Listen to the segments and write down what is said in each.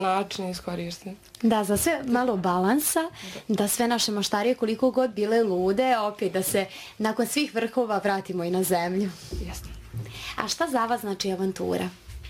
način iskoristim. Da, za sve malo balansa, da sve naše maštarije koliko god bile lude, opet da se nakon svih vrhova vratimo i na zemlju. Jeste. A šta za vas znači avantura?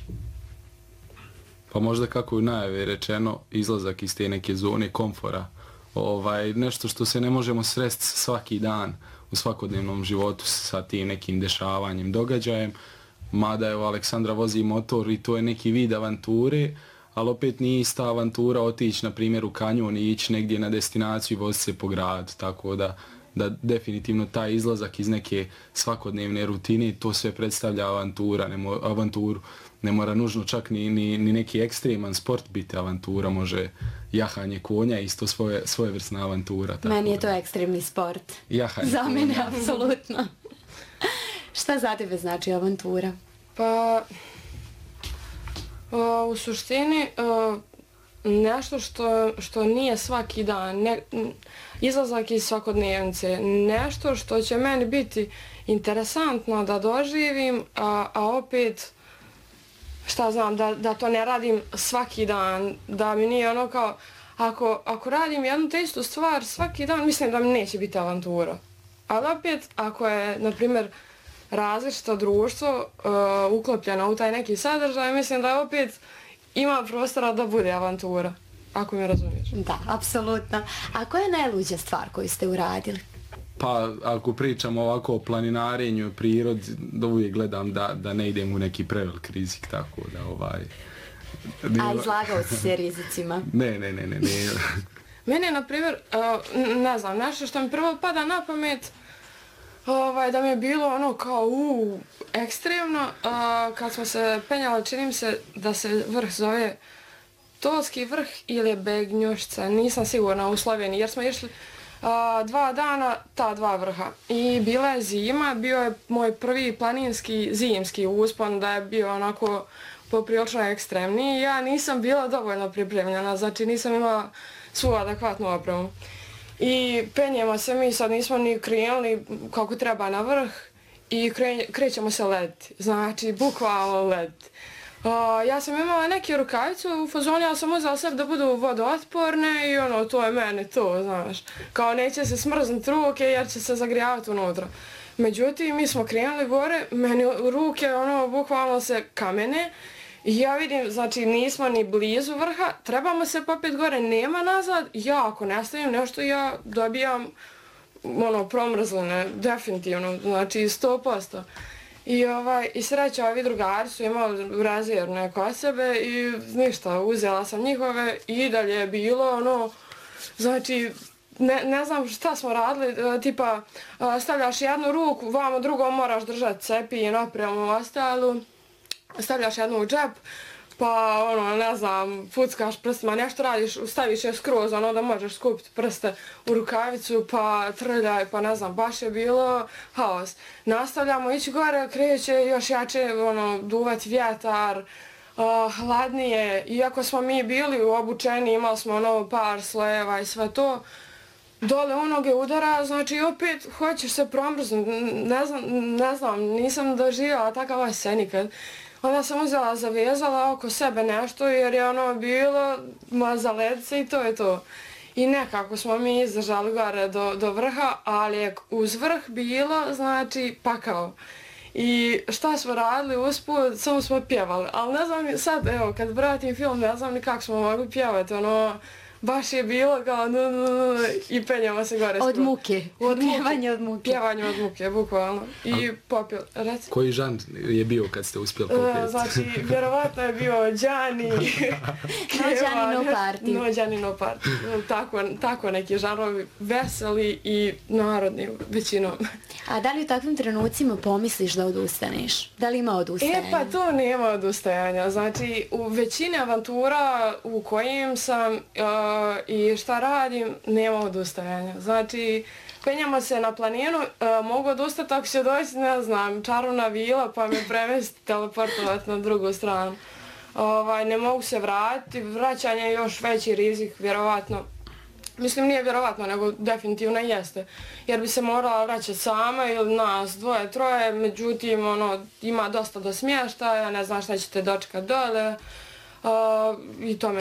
Pa možda kako je u najavi rečeno, izlazak iz te neke zone komfora. Nešto što se ne možemo sresti svaki dan u svakodnevnom životu sa tim nekim dešavanjem, događajem. Mada je Aleksandra vozi motor i to je neki vid avanture, ali opet nije ista avantura otići, na primjer, u kanjon i ići negdje na destinaciju i voziti se po gradu. Tako da definitivno taj izlazak iz neke svakodnevne rutine, to sve predstavlja avanturu. Ne mora nužno čak ni neki ekstreman sport biti avantura, može jahanje konja, isto svojevrsna avantura. Meni je to ekstremni sport. Jahanje za konja. mene, apsolutno. Šta za tebe znači avantura? Pa, u suštini, nešto što nije svaki dan, izlazak iz svakodnevnice, nešto što će meni biti interesantno da doživim, a opet, šta znam, da to ne radim svaki dan, da mi nije ono kao, ako radim jednu te istu stvar svaki dan, mislim da mi neće biti avantura. Ali opet, ako je, na primjer, različito društvo uklopljeno u taj neki sadržaj, mislim da opet ima prostora da bude avantura, ako me razumiješ. Da, apsolutno. A koja je najluđa stvar koju ste uradili? Pa, ako pričamo ovako o planinarenju i prirodi, da uvijek gledam da ne idem u neki prevelik rizik, tako da A izlagao si se rizicima? Ne. Mene, na primjer, ne znam, nešto što mi prvo pada na pamet, da mi je bilo ono kao ekstremno, kad smo se penjali, čini mi se da se vrh zove Tolski vrh ili je Begnjušca, nisam sigurna, u Sloveniji, jer smo išli 2 dana ta 2 vrha. I bila je zima, bio je moj prvi planinski zimski uspon, da je bio onako poprilično ekstremniji. Ja nisam bila dovoljno pripremljena, znači nisam imala svu adekvatnu opremu. I penjemo se, mi sad nismo ni krenuli kako treba na vrh i krećemo se lediti, znači bukvalno lediti. Ja sam imala neke rukavice u fazonu, ja sam uzela sebi da budu vodootporne i ono, to je meni to, znaš. Kao neće se smrznuti ruke jer će se zagrijavati unutra. Međutim, mi smo krenuli gore, meni ruke ono, bukvalno se kamene. I ja vidim, znači nismo ni blizu vrha, trebamo se popet gore, nema nazad, ja ako ne stavim nešto, ja dobijam promrzline, definitivno, znači 100%. I sreća, ovi drugari su imali rezervne kod sebe i ništa, uzela sam njihove i dalje je bilo znači ne znam šta smo radili, tipa stavljaš jednu ruku, vamo drugom moraš držati cepi i napremu ostalu. Stavljaš jednu u džep, pa ne znam, puckaš prstima, nešto radiš, staviš je skroz, da možeš skupiti prste u rukavicu, pa trljaj, pa ne znam, baš je bilo haos. Nastavljamo ići gore, kreće još jače, duvati vjetar, hladnije, iako smo mi bili obučeni, imali smo par slojeva i sve to, dole u noge udara, znači opet hoćeš se promrznuti, ne znam, nisam doživjela takav osjećaj nikad. Onda sam uzela, zavezala oko sebe nešto jer je bilo za ledce i to je to. I nekako smo mi izdržali gore do vrha, ali je uz vrh bilo, znači, pakao. I šta smo radili usput, samo smo pjevali. Ali ne znam, sad, evo, kad vratim film, ne znam ni kako smo mogli pjevati, baš je bilo kao i penjamo se gore. Od muke. Pjevanje od muke. Pjevanje od muke, bukvalno. I popio, reci. Koji žan je bio kad ste uspjeli popjeti? Znači, vjerovatno je bio Đani. No Đani no party. No Đani no party. Tako neki žanovi, veseli i narodni većinom. A da li u takvim trenucima pomisliš da odustaneš? Da li ima odustajanja? Pa to nema odustajanja. Znači, u većini avantura u kojim sam i šta radim, nema odustajanja. Znači, penjamo se na planinu, mogu odustati ako će doći, ne znam, čarovna vila pa me premesti, teleportovati na drugu stranu. Ne mogu se vratiti, vraćanje je još veći rizik, vjerovatno. Mislim, nije vjerovatno, nego definitivno jeste. Jer bi se morala vraćati sama ili nas 2, 3, međutim, ima dosta do smještaja, ne znam šta ćete dočekati dole i tome